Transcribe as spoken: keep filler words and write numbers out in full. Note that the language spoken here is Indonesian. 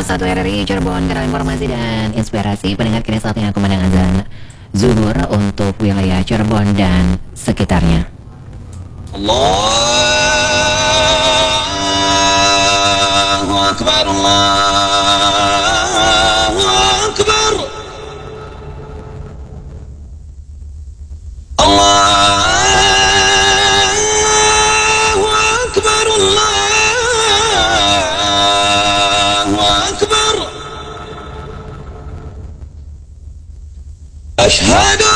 satu R R I Cirebon, kanal informasi dan inspirasi. Pendengar, kini saatnya aku mendengar azan zuhur untuk wilayah Cirebon dan sekitarnya. Allahu Akbar, Allahu Akbar, Allahu Akbar, Allahu Akbar. Ashhadu